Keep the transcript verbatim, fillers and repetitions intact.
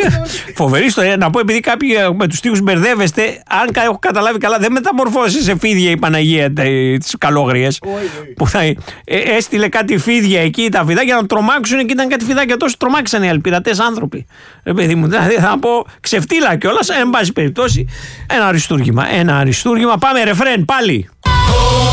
Φοβερή ιστορία. Να πω, επειδή κάποιοι με τους τοίχους μπερδεύεστε, αν έχω καταλάβει καλά, δεν μεταμορφώσει σε φίδια η Παναγία τις καλόγριες. Που θα ε, έστειλε κάτι φίδια εκεί, τα φιδάκια να τρομάξουν, και ήταν κάτι φιδάκια τόσο τρομάξαν οι αλπειρατές άνθρωποι. Ρε παιδί μου, δηλαδή θα πω ξεφτύλα κιόλας. Εν πάση περιπτώσει, ένα αριστούργημα. Ένα αριστούργημα. Πάμε ρεφρέν πάλι.